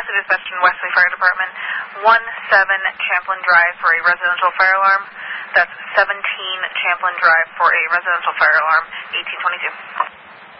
also dispatched in Wesley Fire Department, 17 Champlin Drive for a residential fire alarm. That's 17 Champlin Drive for a residential fire alarm, 1822.